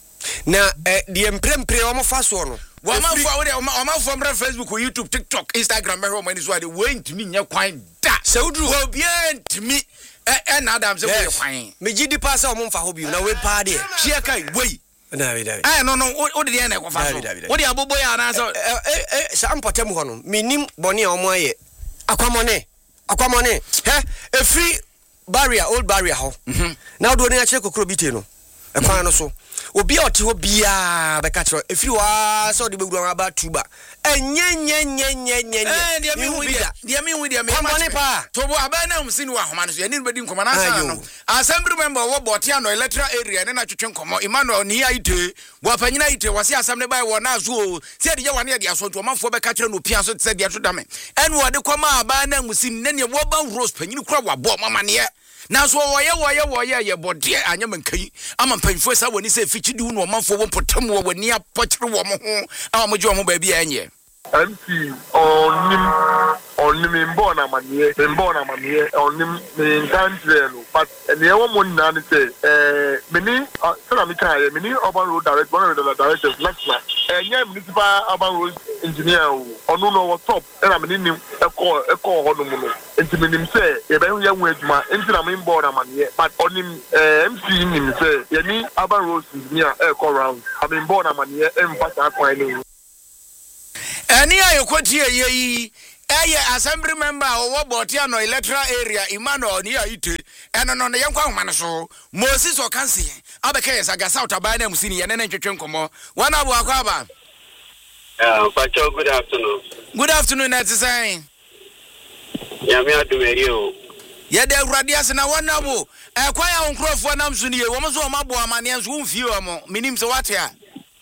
na eh de emprempre o mo fa so no wa ma fo we o ma fo mra Facebook, YouTube, TikTok, Instagram me ho mani so ade we ntimi nya kwan da se udru obi ntimi eh eh na adam se we kwan me gidi pa se o mo mfa ho bi na we pa de hia kai we na we da eh no no o de de na ko fa so o de abobo ya na so eh eh sa ampotem ho no minim bone a o mo aye akwamone akwamone he e free barrier old barrier ho na do ni a che kokoro bite no e kwan no so obi a ote ho bia be ka che efiri wa so de beguru aba tuba enye nye nye nye nye eh dia mi hu dia dia mi hu dia me ma pa to bo aba na hum sini wa homa no so ye ni bedi nkoma na sa no assembly member wo bote ano electoral area ne na twetwe nkomo Emmanuel ni aite wo apanyina ite wase assembly by wo na so se de ye wane ye aso to manfo be ka kire no pia so se de to dame ene wo de kwama aba na hum sini ne ne wo ba rose panyini kura wa bo mama ne na so woye woye woye ye bode anya mankai ama mpanfo sa woni se fichidi hu no manfo wo potam wo wani apokire wo mo ho ama mo je wo mo ba bia enye M P onim onim mbo na manie mbo na manie onim me country no but ene wo mo na ne say eh meni so mi kan ye meni urban road direct one of the directors national enye municipal urban road engineer onu no wo top na meni nim eko eko ho no mu no enti menim say ye be hu ye hu adwuma enti na me mbo na manie but onim M C nim say ye ni urban road engineer eko round I mean mbo na manie em pasa kwan ni Any I quote ye eh assembly member or botia no electoral area Emmanuel ni aite and on the young man so Moses or Kansi abeke saga south abana musini ya nene twetwe nkomo wana abu akwaba uh Pacho, good afternoon. Good afternoon at saying ya me adumeri o ye de awurade ase na wana abu eh kwa ya onkrofo nam so ni e wo mo so mabo amane so mfie o mo minim so wate a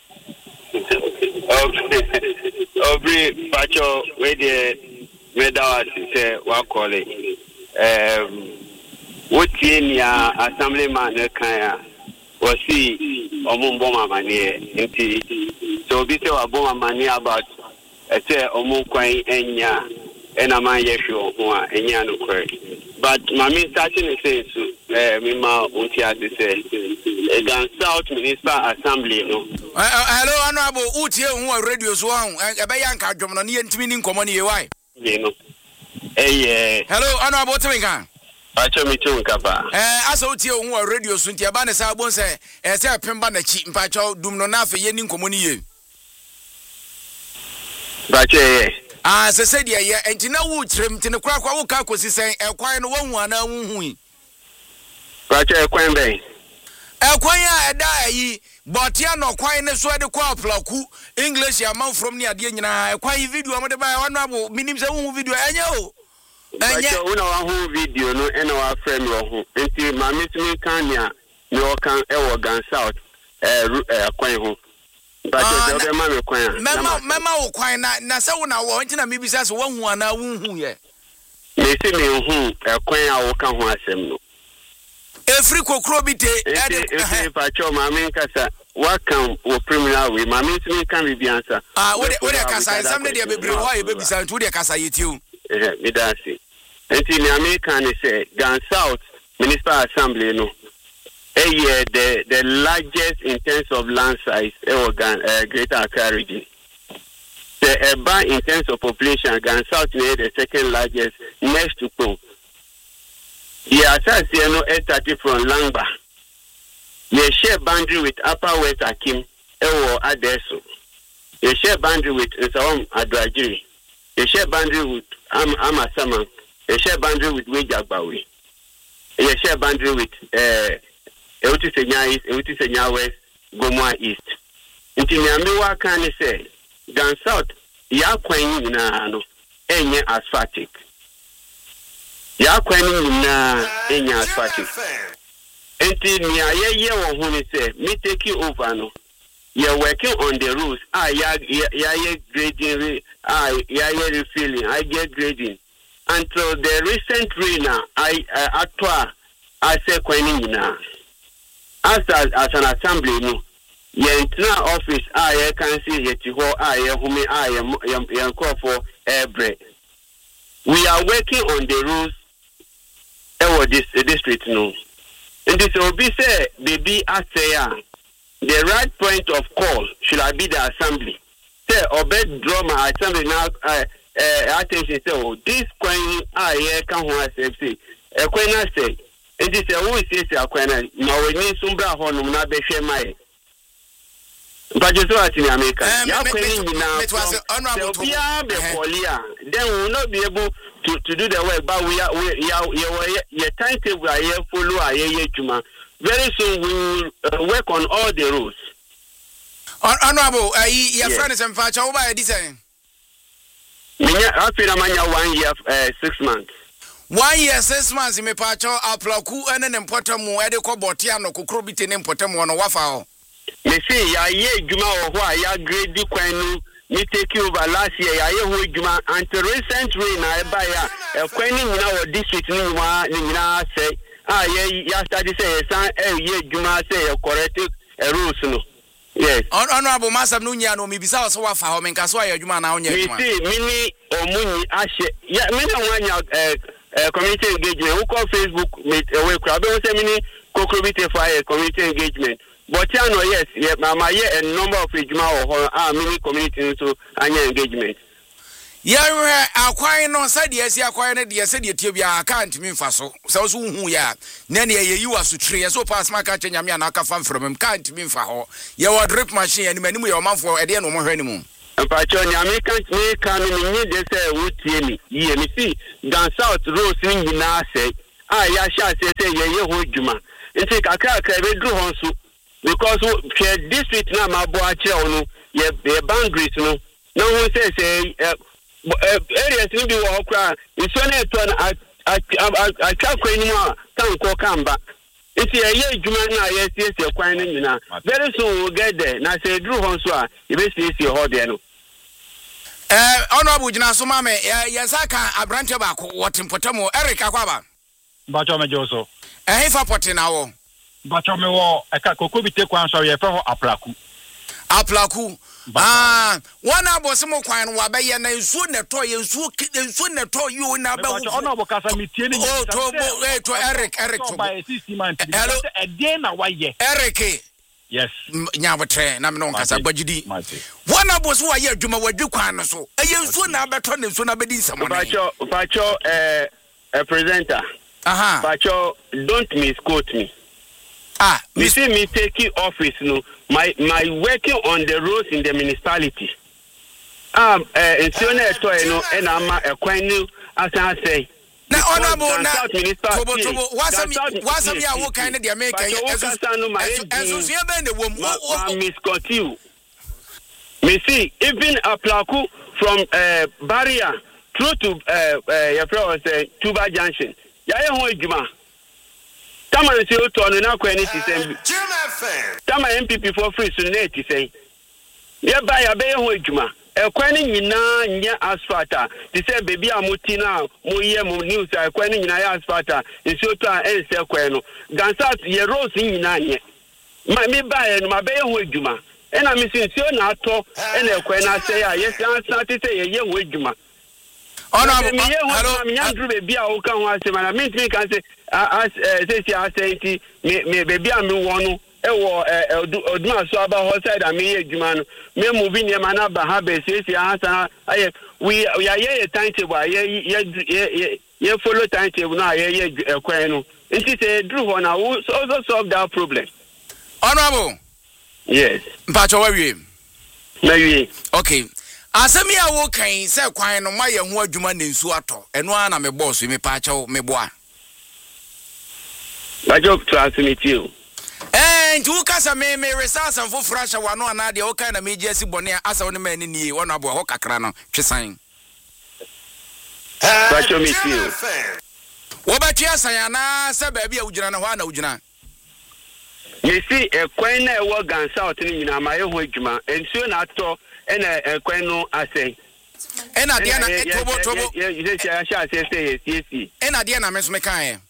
okay Obri Pacho we de medawat say wa call it um wotie ni assemblyman e kan ya wo si omumbo mamane nti so bi say wa bo mamane about e say omun kwan enya and a man yeshu who are any no query. But Mammy starting to say so Mima Untia to say down South Minister Assembly no. Hello, Honorable Uti who are radios one a bayanka German and meaning common why? You know. Hey, hello, Honorable Twinka. Pacho me too, Kappa. Eh, as Uti who are radios Untia Banasa Bonse, as a Pembana cheat and Pacho Dumnonafe Yenin Communi. Pacho, ah, se said, yeah, and you know, trim to the crack, what Kako is saying, a quiet one one, a woo. Pacho, Quembe. A quiet die, but ya no quiet, so the quap laku, English, your mouth from near Diana, a quiet video, I'm going buy one minimum video, and you. And yet, we know our video, no, and our friend, until my Miss Kanya, no can ever gun south, a quiet. But the mammy quiet. Mamma, Mamma, quiet, na so now, wanting a maybe says one one, I won't hear. They see me who a quiet, I will come once. Every crobite, if I show my main casa, what come or criminal with my miss me can be answer. Ah, what a casa, somebody a baby, why baby son to the casa you. Me that's it. Until the American say, Gun South Municipal Assembly, no. A year, the, the largest in terms of land size, uh, Greater Accra region. The urban in terms of population, Gun South made the second largest next to Pro. Yeah, as you know, started from Langba. You share boundary with Upper West Akim, Ewo Adeso. You share boundary with Nsawam Adrajiri. You share boundary with Am Amasama. You share boundary with Wejagbawi. You share boundary with uh, Euti Senya East, Euti Senya West, Gomwa East. Until Yamiwa can say, down south, ya kwenye na ano, enye asphaltic. Ya kwenye na enye asphaltic. Until ni aye ye wo huni say, me take you over no. You're working on the rules. Ah, ya ya ya grading, ah, ya ya refilling, I get grading. Until the recent rain, I uh, atwa, I say kwenye na. As, as, as an assembly, no, your internal office, I can see it, I whom I am call for every. We are working on the rules of this district, no. And this will be said, baby, I say, the right point of call should I be the assembly. Say, obey drama assembly now, uh, uh, attention, say, oh, this coin, I can say, a coin, I say. And this is always says Aquana. Now we need some brown honum na be share my. But you saw it in America. Ya kwani now. It was honorable to be Kolia. Then we will not be able to, to do the work. But we are we are your timetable are here follow are here juma. Very soon we will uh, work on all the rules. Honorable, uh, your friend is in fact over this time. Minya after manya one year uh, six months. One year, six months, me pacho, a plaku, and an important more, Edeco Botiano, Kukrobit, and important one, Wafao. Me see, ya ye, Juma, or why ya grade the Quenu, me take you over last year, ya ye, Juma, until recent rain, I buy a Quenu in our district, Nina say, ah, ye, ya started say, son, eh, ye, Juma say, a corrective, a rules, no. Yes. Honorable Master Nunya, no, me beside so Wafao, and Caswaya, Juma, now, me see, mini or Muni, Ashe, ya, many one, uh, Uh, community engagement. Who call Facebook with a way crowd? Don't say many co-committee for a community engagement. But you know, yes, yeah, mama, yeah, a number of Ijma or ah, many community into annual engagement. Yeah, acquiring no said yes, you acquired yes, said you tibia can't mean faso. So who ya? Nanny, you are so tree, so pass my catching Yamianaka fan from him can't mean for her. You are drip machine and many more month for a day no more anymore. Mpacho ni American me kan ni ni de say wutie ni ye me see down south roads ni nyina say ah ya sha say say ye ye ho djuma nti kakra kakra be dru hon so because the district na mabo a kire wo no ye ye boundaries no na who say say areas ni bi wo hokra iso na eto na atwa kwan ni mu a kan ko kamba nti ye ye djuma na ye sie sie kwan ni nyina very soon we get there na say dru hon so a ye be sie sie ho there no. Eh, honorable Jina Sumame, Yazaka, Abrante Bako, what in Potamo, Eric Aquaba. Bachome Joso. Eh, if I put in our Bachome war, a Kakobi take one, so you a Aplaku. Aplaku. Ah, one abosom kwan wa be ye na nsuo na to ye nsuo nsuo na to you na ba wo ona bo kasa metie ni oh to eh to Eric Eric to hello e dey na wa ye Eric yes nyabotre na me no kasa gbagidi one abosom wa ye adwuma wadwi kwan no so e ye nsuo na be to ne nsuo na be di nsamo Pacho Pacho eh a presenter aha Pacho don't misquote me. Ah, you see me taking office, no. My my working on the roads in the municipality. Um, uh, in Siona Toy, no, and I'm a quenu, as I say. Now, honorable, now, Tobo, Tobo, what's a what's a what kind of the American? As you see, the woman, miscontinue. Me see, even a plaku from uh, Barrier through to uh, uh, your friend was Tuba Junction. Yaya Hojima. Tama nsi otu onu na kwa ni tisem. Tama M P P for free so na ti sei. Ye ba ya be ho adwuma. Ekwa ni nyina nya asfalta. Ti say baby amuti na mo ye mo news ekwa ni nyina ya asfalta. Nsi otu a ense kwa no. Gansat ye roads nyina nye. Ma me ba ye no ma be ho adwuma. E na me sinsi o na ato e na ekwa na say ya ye san san ti say ye ye ho adwuma. Honorable, hello. Me andru baby a o kan ho asema na me me kan say as say say me me baby am won no e wo oduma so aba ho side am ye adwuma no me move ni ma na ba ha be say say ansa aye we we are ye timetable ye ye ye follow timetable na ye ye ekwan no nti say dru ho na also solve that problem. Honorable, yes mpacho wa wie na wie okay asemi a wo kan se kwan no ma ye ho adwuma na nsu ato eno ana me boss me pacho me boa Bajo transmit you. Eh, nti ukasa me me resource and for fresh wano ana de o kan na me jesi bone asa woni ma ni nie wona abo ho kakra no twesan. Bajo meet you. Wo ba twa san ana se ba bia ugina na ho ana ugina. Me see e kwan na e wo gansa otini nyina ma ye ho adwuma ensuo na ato e na e kwan no asai. E na de na tobo tobo. You say sha sha say say yes yes. E na de na me so me kan e.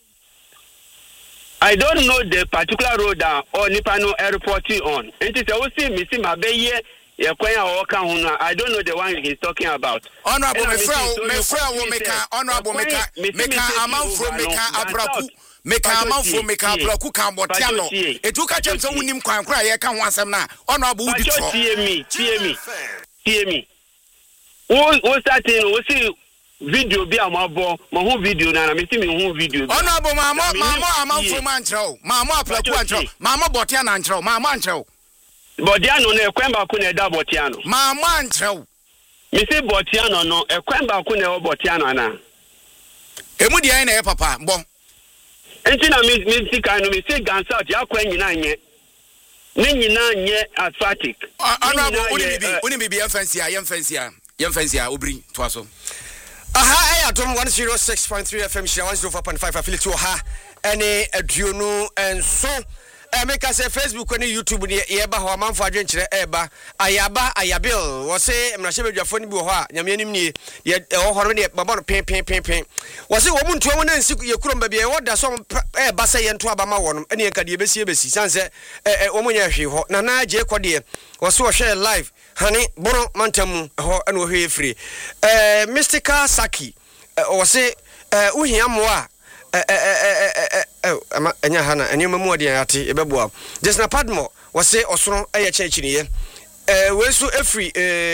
I don't know the particular road that or Nipano airport on. And it's also missing my bay ye kwanya o kan ho no I don't know the one he's talking about. Honorable me friend me friend wo make honorable make make amanfo make abraku make amanfo make abraku kan botia no etu ka chem so wunim kwan kra ye kan ho asem na honorable wudi to tie me tie me tie me wo wo starting wo see video bi amabo mo hu video na na me see me hu video honorable mama mama amanfo man chro mama abraku an chro mama botia na chro mama an chro Bodiano na ekwen ba ku na da Botiano. Mama antrew. Me say Botiano no ekwen ba ku na o Botiano ana. Emu di ai na e papa bo. Enti na me me sika no me say Gansa ya kwen nyina nye. Ne nyina nye asphatic. Honorable uni bibi uni bibi yemfansi a yemfansi a yemfansi a obri to aso. Aha ay atom one oh six point three F M share one oh four point five affiliate ha ene aduonu enso. Make us a Facebook and YouTube near Eba or Manfa Adventure Eba. Ayaba, Ayabil, was say, Mnashe phone Buha, Yamini, yet already about pain, pain, pain, pain. Was a woman to one and sick your crumb baby, what does some Bassay and Twabama one, any Cadibesi, Sansa, a woman, Nana J. Cordia, was so share live, honey, Bono Mantamu, and we're free. Mystica Saki, or say, Uhiamwa. Eh eh eh eh eh anya hana anya mamu ade ate ebeboa just na padmo wose osoro eye chenchini ye eh wesu efri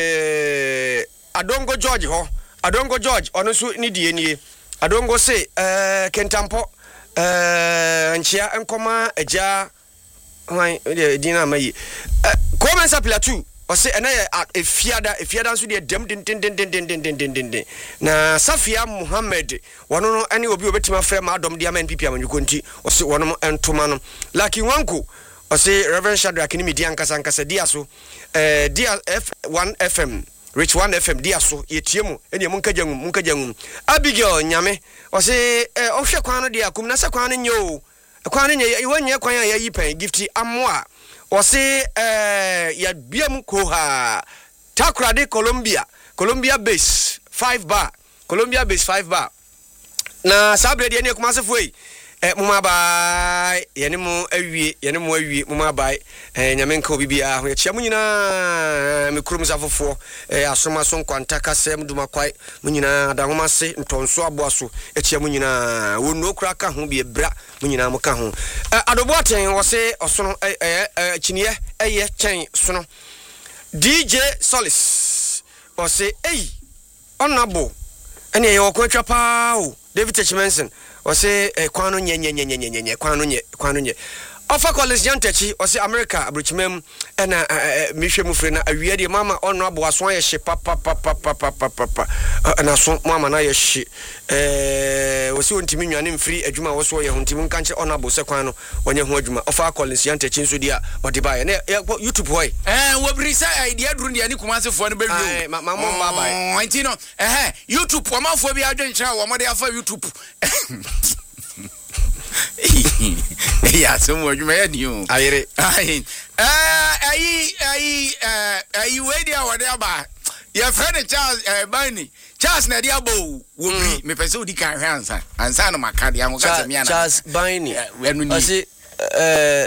eh Adongo George ho Adongo George ono su ni die nie Adongo say eh kentampo eh nchia enkoma eja hwan de dina mayi commence plateau ose ena efiada efiada nso de dem den den den den den den den den na Safia Muhammad wono no ene obi obetima frɛ ma adom de ama N P P amanyuko nti ose wono mo entoma no Lucky Wanko ose Reverend Shadrack ni media nkasa nkasa dia so eh dia F one F M Rich one F M dia so yetiemu ene mu nkagyangu mu nkagyangu Abigail Nyame ose eh ohwe kwan no dia akum na se kwan no nyo kwan no nye iwanye kwan ya yi pen gifti amoa Wasi eh ya biam koha Takrade Colombia Colombia base five bar Colombia base five bar na sabre de ne kuma se foi eh muma bye yene mo awie yene mo awie muma bye eh nyame nka obi bia ho yechia mu nyina me kurum safofo eh asoma so nkwanta kasem duma kwai mu nyina da homa se ntonso aboaso echia mu nyina wonu okura ka ho bi bra mu nyina mo ka ho adobo aten wo se osono eh chiniye eye chen sono D J Solis wo se ei onabo ene ye okotwa pa o David Techimenson o se kwano nye nye nye nye nye nye kwano nye kwano nye ofa college yantechi o se America abruchimem ena mihwe mu fre na awie de mama ono abo aso ye hye pa pa pa pa pa pa pa na so mama na ye hye eh o se ontimi nwane mfiri adwuma wo so ye hontimi nkanche ono abo se kwano onye ho adwuma ofa college yantechi nso dia o de bae na YouTube hoy eh wo brisa idea duru dia ni kumasefo no bewie eh mama mo ba bae enti no eh YouTube wo mafo bi adwenkyera wo mo de afa YouTube yeah, so what you may do. I read. I, uh, I, I, uh, I, wait there, whatever. Your friend Charles, uh, Barney, Charles Nadiabo will be me pursue the car answer and son of my card. Charles Barney, when we see, uh,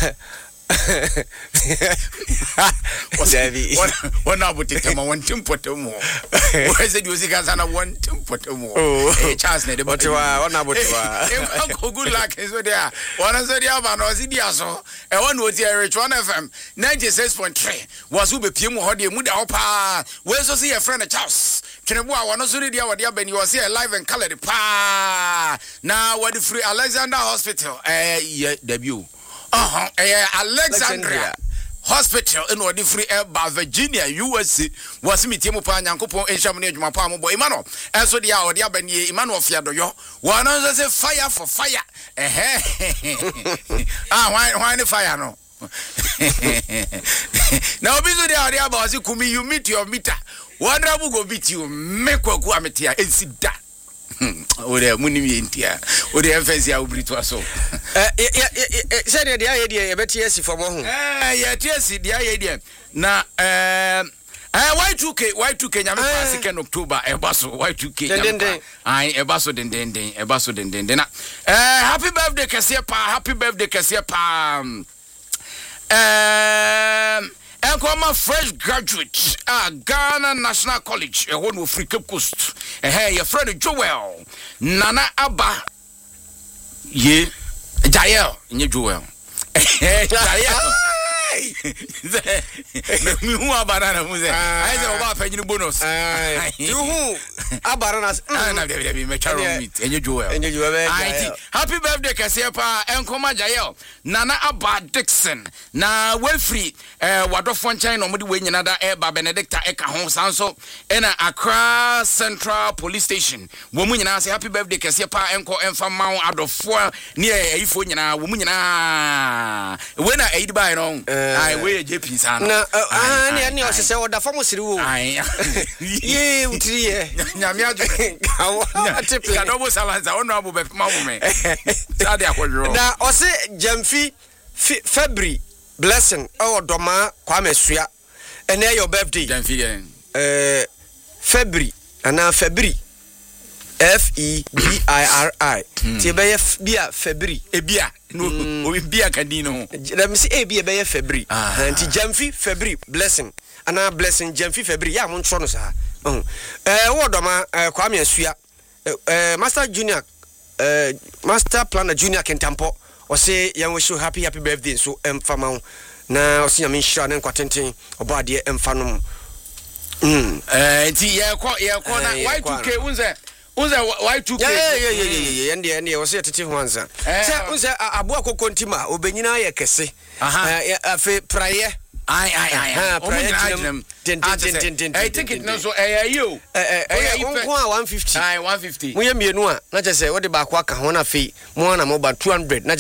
what's heavy? One hour to tell my one tempo to more. Why said you see Gazana one tempo to more? Oh, Charles Ned, but you are one hour to good luck is there. One of the Yavan was Idiaso, and one was the Rich one F M ninety-six point three was Ube Pimu Hodi Muda Opa. Where's to see a friend of Charles? Can you want to see the other Ben? You are here live and color the pa now what the free Alexander Hospital, eh, yeah, debut. Uh-huh. Uh, Alexandria Hospital in what free air by Virginia, U S C was me Timo Pan Yankopo and Shamani Mapamo boy Emmanuel. And so the hour the Abani Emmanuel Fiadoyo. One of us a fire for fire. Ah, why why the fire no? Now busy the idea about you could you meet your meter. One rabu go beat you, make what guametia and sit down. O de munimi entia o de emfesi a obrito aso eh say de dia ye de e beti esi for mo ho eh ye tiesi dia ye de na eh eh Y two K Y two K nyame pa second October e baso Y two K nyame ai e baso den den den e baso den den den na eh happy birthday kese pa happy birthday kese pa eh and come a fresh graduate at Ghana National College, a one of Free Cape Coast. And hey, your friend Joel Nana Abba, ye Jael, ye Joel. Jael. Me who are banana muse. I say about penny bonus. You who are bananas. And I be make a meet. And you Joel. And you Joel. Happy birthday, Casiepa, and Coma Jael. Nana Abba Dixon. Na well free. Uh, what of one China, nobody winning another air by Benedicta Eka Home Sanso. And Accra Central Police Station. Woman, I say happy birthday, Casiepa, and Co and from Mount out of four near Ifuna, woman. When I ate by long. I wear J P sana. Na ani ani o se o da famo siri wo. Ai. Ye utri ye. Nyame adu. Atipe. Ya double salance onu abu be ma wo me. Sade akodro. Na o se Jamfi February blessing o doma Kwame Sua. Ene your birthday. Jamfi eh February ana February F E B I R I. Ti be ye bia February. E bia. No, we be a cadino. Let me see a be a February. And Jamfi February blessing. And a blessing Jamfi February. Yeah, Montronos. Oh, eh, what doma Kwame Sua. Eh, Master Junior, eh, Master Planner Junior Kentampo. Or say, young wish you happy, happy birthday. So, em famau. Now, see, I mean, Shan and Quatentin, or body, em fanum. Hm, eh, yeah, quite, yeah, corner, why two K, who's that? Unza Y two K yeah yeah yeah yeah yeah yeah yeah wose tete wanza say unza abu akokontima obenyina ye kese aha afi praye ai ai ai praye tin tin tin I think it no so eh you eh eh one fifty ai one fifty mo ye mienu a na je say wo de ba kwa ka ho na fi mo na mo ba two hundred na